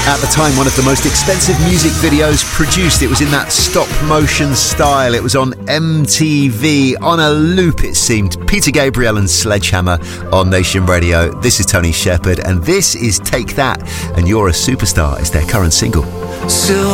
At the time, one of the most expensive music videos produced. It was in that stop-motion style. It was on MTV, on a loop it seemed. Peter Gabriel and Sledgehammer on Nation Radio. This is Tony Shepherd, and this is Take That, and You're a Superstar is their current single. So